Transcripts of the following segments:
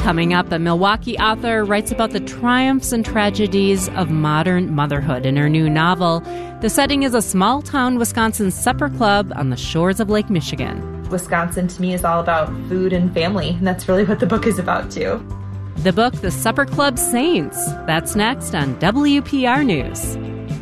Coming up, a Milwaukee author writes about the triumphs and tragedies of modern motherhood in her new novel. The setting is a small-town Wisconsin supper club on the shores of Lake Michigan. Wisconsin, to me, is all about food and family, and that's really what the book is about, too. The book, The Supper Club Saints. That's next on WPR News.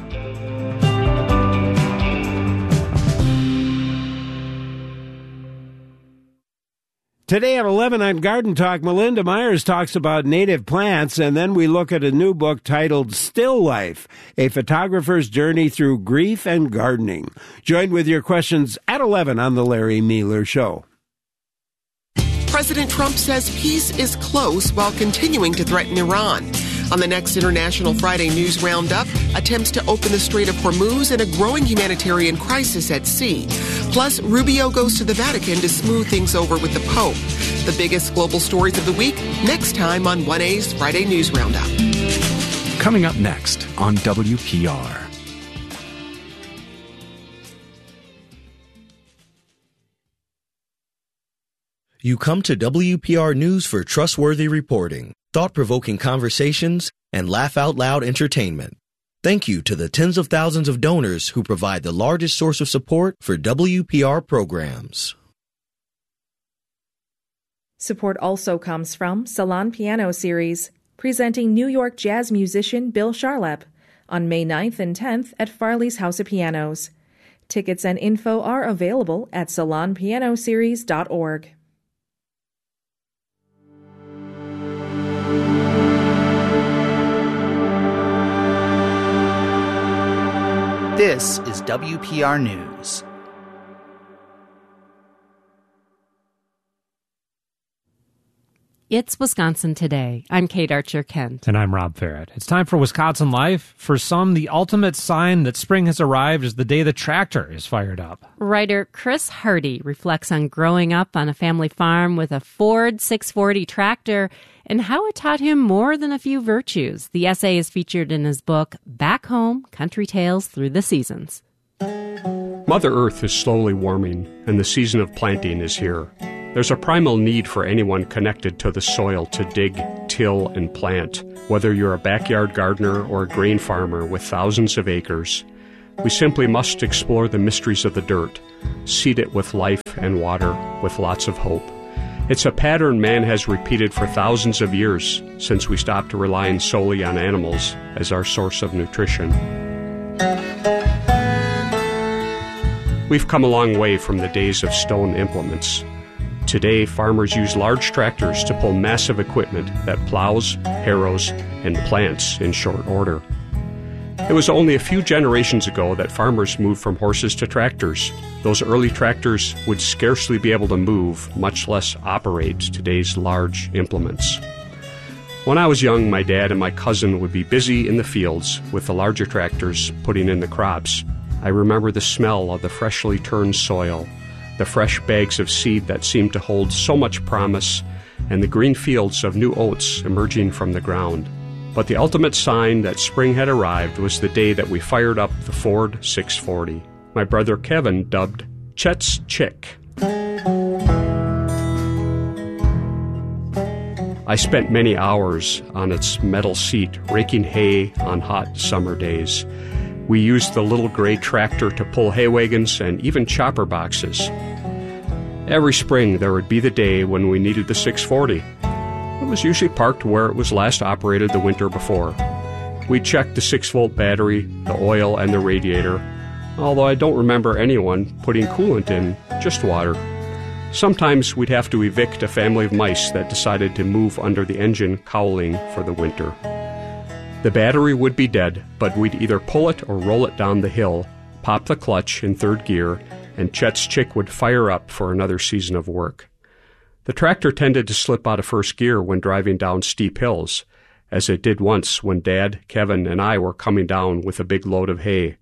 Today at 11 on Garden Talk, Melinda Myers talks about native plants, and then we look at a new book titled Still Life, a photographer's journey through grief and gardening. Join with your questions at 11 on The Larry Mealer Show. President Trump says peace is close while continuing to threaten Iran. On the next International Friday News Roundup, attempts to open the Strait of Hormuz and a growing humanitarian crisis at sea. Plus, Rubio goes to the Vatican to smooth things over with the Pope. The biggest global stories of the week, next time on 1A's Friday News Roundup. Coming up next on WPR. You come to WPR News for trustworthy reporting, thought-provoking conversations, and laugh-out-loud entertainment. Thank you to the tens of thousands of donors who provide the largest source of support for WPR programs. Support also comes from Salon Piano Series, presenting New York jazz musician Bill Charlap on May 9th and 10th at Farley's House of Pianos. Tickets and info are available at salonpianoseries.org. This is WPR News. It's Wisconsin Today. I'm Kate Archer-Kent. And I'm Rob Farrett. It's time for Wisconsin Life. For some, the ultimate sign that spring has arrived is the day the tractor is fired up. Writer Chris Hardy reflects on growing up on a family farm with a Ford 640 tractor and how it taught him more than a few virtues. The essay is featured in his book, Back Home, Country Tales Through the Seasons. Mother Earth is slowly warming, and the season of planting is here. There's a primal need for anyone connected to the soil to dig, till, and plant. Whether you're a backyard gardener or a grain farmer with thousands of acres, we simply must explore the mysteries of the dirt, seed it with life and water, with lots of hope. It's a pattern man has repeated for thousands of years since we stopped relying solely on animals as our source of nutrition. We've come a long way from the days of stone implements. Today, farmers use large tractors to pull massive equipment that plows, harrows, and plants in short order. It was only a few generations ago that farmers moved from horses to tractors. Those early tractors would scarcely be able to move, much less operate today's large implements. When I was young, my dad and my cousin would be busy in the fields with the larger tractors putting in the crops. I remember the smell of the freshly turned soil, the fresh bags of seed that seemed to hold so much promise, and the green fields of new oats emerging from the ground. But the ultimate sign that spring had arrived was the day that we fired up the Ford 640, my brother Kevin dubbed Chet's Chick. I spent many hours on its metal seat raking hay on hot summer days. We used the little gray tractor to pull hay wagons and even chopper boxes. Every spring there would be the day when we needed the 640. It was usually parked where it was last operated the winter before. We'd check the 6-volt battery, the oil, and the radiator, although I don't remember anyone putting coolant in, just water. Sometimes we'd have to evict a family of mice that decided to move under the engine cowling for the winter. The battery would be dead, but we'd either pull it or roll it down the hill, pop the clutch in third gear, and Chet's Chick would fire up for another season of work. The tractor tended to slip out of first gear when driving down steep hills, as it did once when Dad, Kevin, and I were coming down with a big load of hay.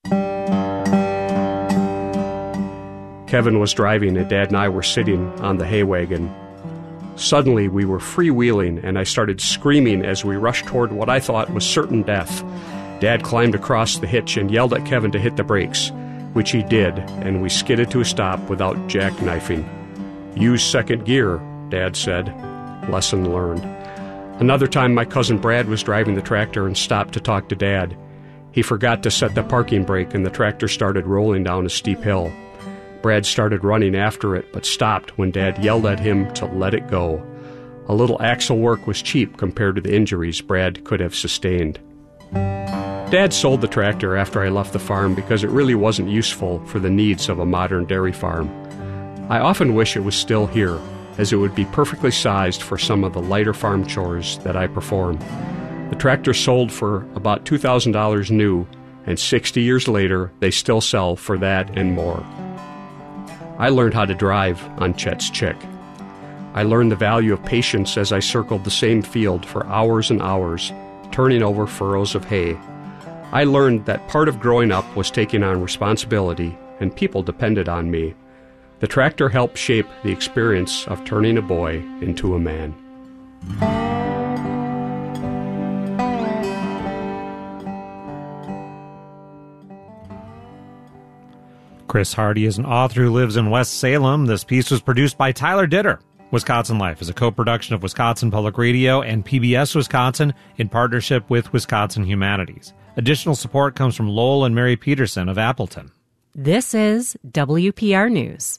Kevin was driving and Dad and I were sitting on the hay wagon. Suddenly, we were freewheeling, and I started screaming as we rushed toward what I thought was certain death. Dad climbed across the hitch and yelled at Kevin to hit the brakes, which he did, and we skidded to a stop without jackknifing. "Use second gear," Dad said. lesson learned. Another time, my cousin Brad was driving the tractor and stopped to talk to Dad. He forgot to set the parking brake, and the tractor started rolling down a steep hill. Brad started running after it, but stopped when Dad yelled at him to let it go. A little axle work was cheap compared to the injuries Brad could have sustained. Dad sold the tractor after I left the farm because it really wasn't useful for the needs of a modern dairy farm. I often wish it was still here, as it would be perfectly sized for some of the lighter farm chores that I perform. The tractor sold for about $2,000 new, and 60 years later, they still sell for that and more. I learned how to drive on Chet's Chick. I learned the value of patience as I circled the same field for hours and hours, turning over furrows of hay. I learned that part of growing up was taking on responsibility, and people depended on me. The tractor helped shape the experience of turning a boy into a man. Chris Hardy is an author who lives in West Salem. This piece was produced by Tyler Ditter. Wisconsin Life is a co-production of Wisconsin Public Radio and PBS Wisconsin in partnership with Wisconsin Humanities. Additional support comes from Lowell and Mary Peterson of Appleton. This is WPR News.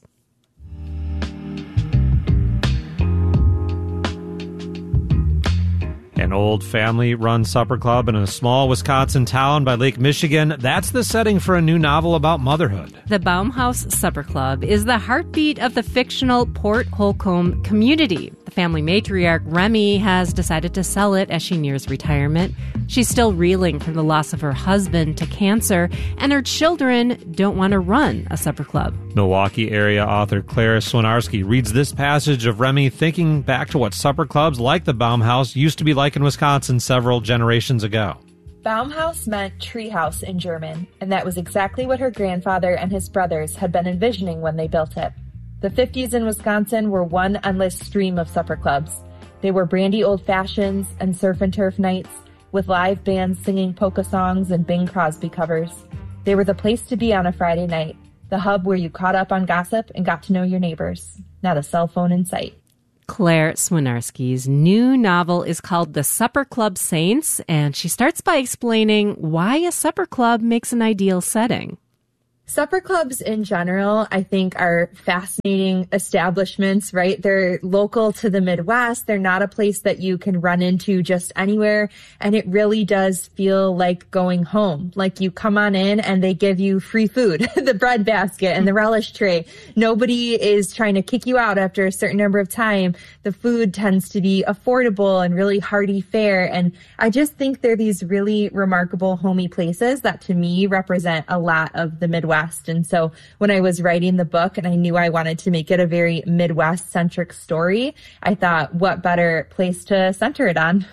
An old family-run supper club in a small Wisconsin town by Lake Michigan. That's the setting for a new novel about motherhood. The Baumhaus Supper Club is the heartbeat of the fictional Port Holcomb community. The family matriarch, Remy, has decided to sell it as she nears retirement. She's still reeling from the loss of her husband to cancer, and her children don't want to run a supper club. Milwaukee area author Claire Swinarski reads this passage of Remy thinking back to what supper clubs like the Baumhaus used to be like in Wisconsin several generations ago. Baumhaus meant treehouse in German, and that was exactly what her grandfather and his brothers had been envisioning when they built it. The 50s in Wisconsin were one endless stream of supper clubs. They were brandy old-fashions and surf and turf nights, with live bands singing polka songs and Bing Crosby covers. They were the place to be on a Friday night, the hub where you caught up on gossip and got to know your neighbors. Not a cell phone in sight. Claire Swinarski's new novel is called The Supper Club Saints, and she starts by explaining why a supper club makes an ideal setting. Supper clubs in general, I think, are fascinating establishments, right? They're local to the Midwest. They're not a place that you can run into just anywhere. And it really does feel like going home. Like you come on in and they give you free food, the bread basket and the relish tray. Nobody is trying to kick you out after a certain number of time. The food tends to be affordable and really hearty fare. And I just think they're these really remarkable homey places that to me represent a lot of the Midwest. And so when I was writing the book and I knew I wanted to make it a very Midwest-centric story, I thought, what better place to center it on?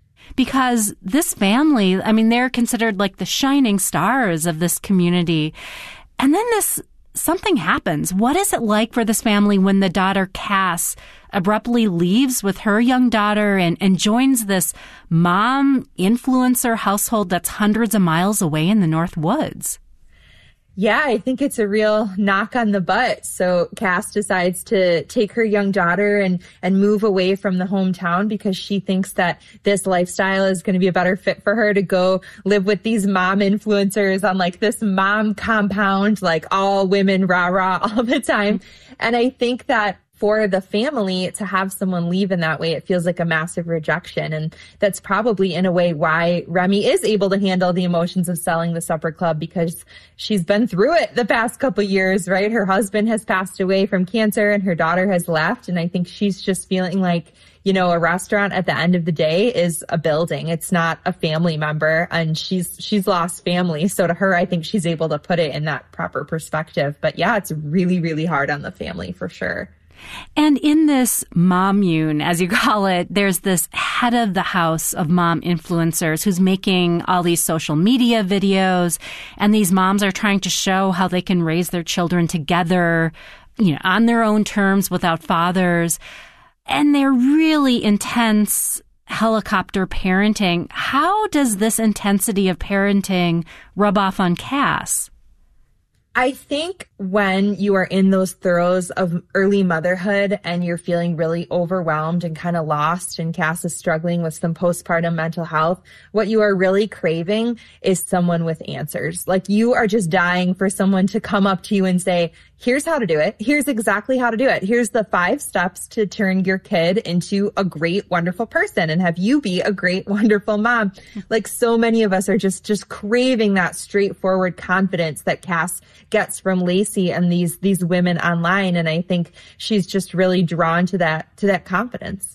Because this family, I mean, they're considered like the shining stars of this community. And then something happens. What is it like for this family when the daughter, Cass, abruptly leaves with her young daughter and joins this mom influencer household that's hundreds of miles away in the North Woods? Yeah, I think it's a real knock on the butt. So Cass decides to take her young daughter and move away from the hometown because she thinks that this lifestyle is going to be a better fit for her to go live with these mom influencers on like this mom compound, like all women rah-rah all the time. And I think that for the family to have someone leave in that way, it feels like a massive rejection. And that's probably in a way why Remy is able to handle the emotions of selling the supper club, because she's been through it the past couple years, right? Her husband has passed away from cancer and her daughter has left. And I think she's just feeling like, you know, a restaurant at the end of the day is a building. It's not a family member, and she's lost family. So to her, I think she's able to put it in that proper perspective. But yeah, it's really, really hard on the family for sure. And in this mommune, as you call it, there's this head of the house of mom influencers who's making all these social media videos. And these moms are trying to show how they can raise their children together, you know, on their own terms without fathers. And they're really intense helicopter parenting. How does this intensity of parenting rub off on Cass? I think when you are in those throes of early motherhood and you're feeling really overwhelmed and kind of lost, and Cass is struggling with some postpartum mental health, what you are really craving is someone with answers. Like, you are just dying for someone to come up to you and say, here's how to do it. Here's exactly how to do it. Here's the 5 steps to turn your kid into a great, wonderful person and have you be a great, wonderful mom. Like, so many of us are just craving that straightforward confidence that Cass gets from Lacey and these women online. And I think she's just really drawn to that confidence.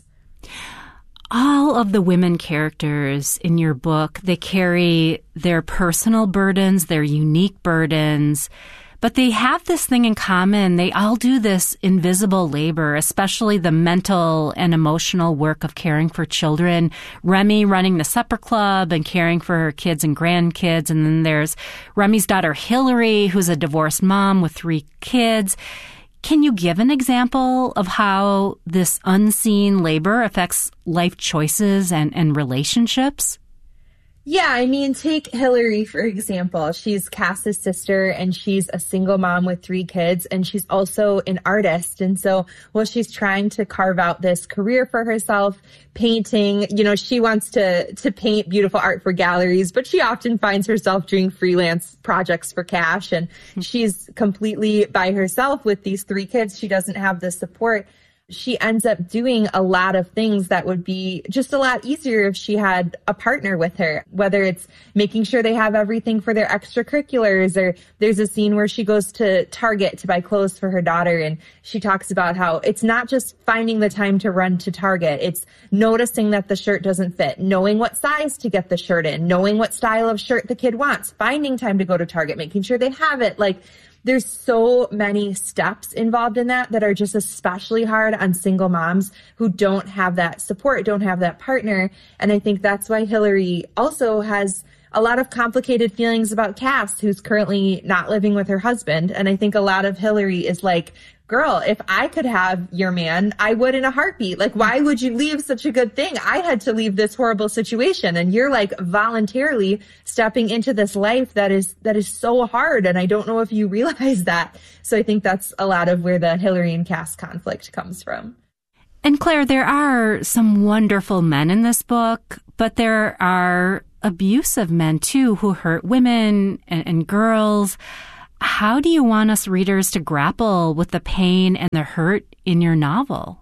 All of the women characters in your book, they carry their personal burdens, their unique burdens, but they have this thing in common. They all do this invisible labor, especially the mental and emotional work of caring for children. Remy running the supper club and caring for her kids and grandkids. And then there's Remy's daughter, Hillary, who's a divorced mom with 3 kids. Can you give an example of how this unseen labor affects life choices and relationships? Yeah, I mean, take Hillary, for example. She's Cass's sister, and she's a single mom with 3 kids, and she's also an artist. And so while she's trying to carve out this career for herself, painting, she wants to paint beautiful art for galleries, but she often finds herself doing freelance projects for cash, and she's completely by herself with these 3 kids. She doesn't have the support. She ends up doing a lot of things that would be just a lot easier if she had a partner with her, whether it's making sure they have everything for their extracurriculars, or there's a scene where she goes to Target to buy clothes for her daughter. And she talks about how it's not just finding the time to run to Target. It's noticing that the shirt doesn't fit, knowing what size to get the shirt in, knowing what style of shirt the kid wants, finding time to go to Target, making sure they have it. Like, there's so many steps involved in that are just especially hard on single moms who don't have that support, don't have that partner. And I think that's why Hillary also has a lot of complicated feelings about Cass, who's currently not living with her husband. And I think a lot of Hillary is like, girl, if I could have your man, I would in a heartbeat. Like, why would you leave such a good thing? I had to leave this horrible situation, and you're like voluntarily stepping into this life that is so hard. And I don't know if you realize that. So I think that's a lot of where the Hillary and Cass conflict comes from. And Claire, there are some wonderful men in this book, but there are abusive men too who hurt women and girls. How do you want us readers to grapple with the pain and the hurt in your novel?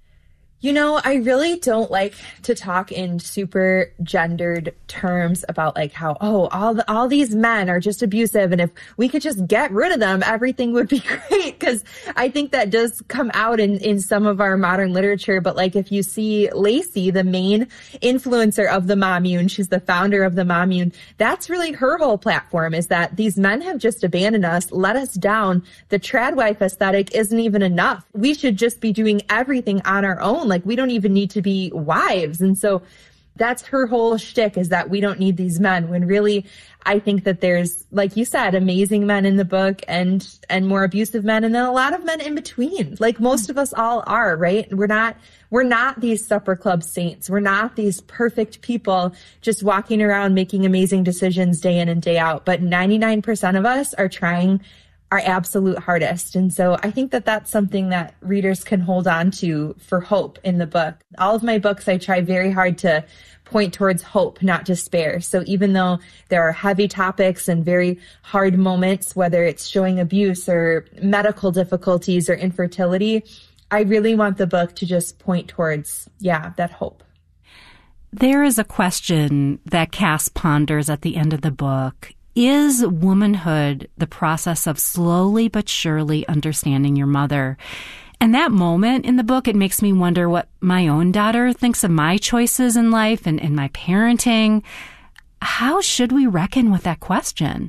I really don't like to talk in super gendered terms about like how, all these men are just abusive, and if we could just get rid of them, everything would be great. Because I think that does come out in some of our modern literature. But like, if you see Lacey, the main influencer of the Mommune, she's the founder of the Mommune, that's really her whole platform, is that these men have just abandoned us, let us down. The trad wife aesthetic isn't even enough. We should just be doing everything on our own. Like, we don't even need to be wives. And so that's her whole shtick, is that we don't need these men, when really I think that there's, like you said, amazing men in the book and more abusive men, and then a lot of men in between. Like most of us all are, right? We're not these supper club saints. We're not these perfect people just walking around making amazing decisions day in and day out. But 99% of us are trying our absolute hardest. And so I think that that's something that readers can hold on to for hope in the book. All of my books, I try very hard to point towards hope, not despair. So even though there are heavy topics and very hard moments, whether it's showing abuse or medical difficulties or infertility, I really want the book to just point towards, that hope. There is a question that Cass ponders at the end of the book. Is womanhood the process of slowly but surely understanding your mother? And that moment in the book, it makes me wonder what my own daughter thinks of my choices in life and my parenting. How should we reckon with that question?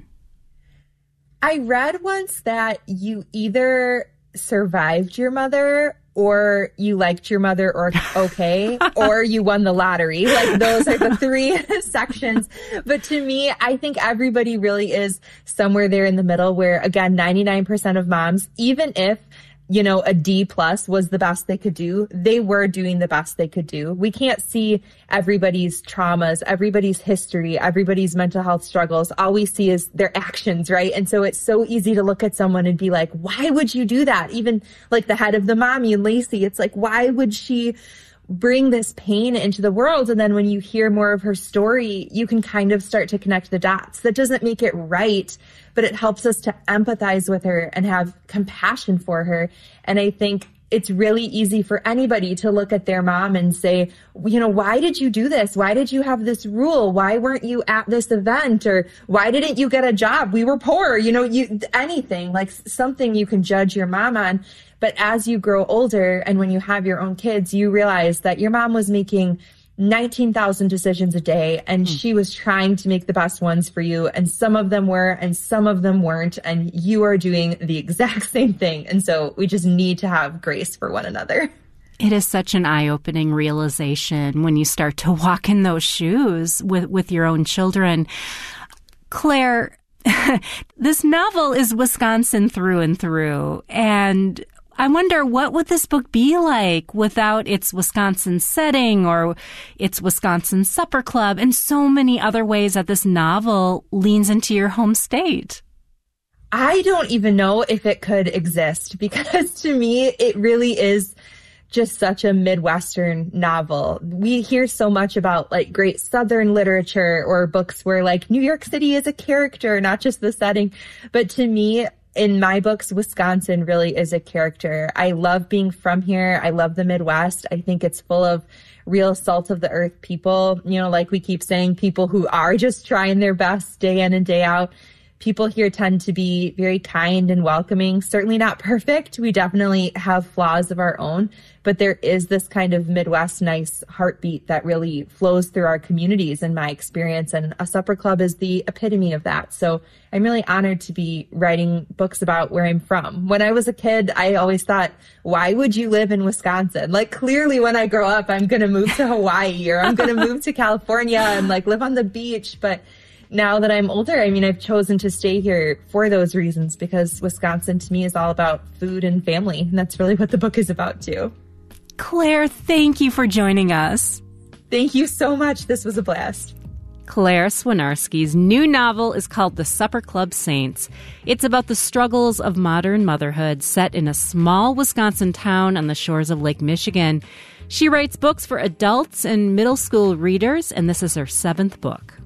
I read once that you either survived your mother, or you liked your mother, or okay, or you won the lottery. Like, those are the 3 sections. But to me, I think everybody really is somewhere there in the middle, where, again, 99% of moms, even if a D+ was the best they could do. They were doing the best they could do. We can't see everybody's traumas, everybody's history, everybody's mental health struggles. All we see is their actions, right? And so it's so easy to look at someone and be like, why would you do that? Even like the head of the mommy and Lacey, it's like, why would she bring this pain into the world? And then when you hear more of her story, you can kind of start to connect the dots. That doesn't make it right, but it helps us to empathize with her and have compassion for her. And I think it's really easy for anybody to look at their mom and say, why did you do this? Why did you have this rule? Why weren't you at this event? Or why didn't you get a job? We were poor, anything, like something you can judge your mom on. But as you grow older and when you have your own kids, you realize that your mom was making 19,000 decisions a day and she was trying to make the best ones for you. And some of them were and some of them weren't. And you are doing the exact same thing. And so we just need to have grace for one another. It is such an eye-opening realization when you start to walk in those shoes with your own children. Claire, this novel is Wisconsin through and through. And I wonder, what would this book be like without its Wisconsin setting or its Wisconsin Supper Club and so many other ways that this novel leans into your home state? I don't even know if it could exist, because to me, it really is just such a Midwestern novel. We hear so much about like great Southern literature or books where like New York City is a character, not just the setting. But to me, in my books, Wisconsin really is a character. I love being from here. I love the Midwest. I think it's full of real salt of the earth people, like we keep saying, people who are just trying their best day in and day out. People here tend to be very kind and welcoming, certainly not perfect. We definitely have flaws of our own, but there is this kind of Midwest nice heartbeat that really flows through our communities in my experience. And A Supper Club is the epitome of that. So I'm really honored to be writing books about where I'm from. When I was a kid, I always thought, why would you live in Wisconsin? Like clearly when I grow up, I'm going to move to Hawaii or I'm going to move to California and like live on the beach. But now that I'm older, I've chosen to stay here for those reasons, because Wisconsin to me is all about food and family. And that's really what the book is about too. Claire, thank you for joining us. Thank you so much. This was a blast. Claire Swinarski's new novel is called The Supper Club Saints. It's about the struggles of modern motherhood set in a small Wisconsin town on the shores of Lake Michigan. She writes books for adults and middle school readers, and this is her 7th book.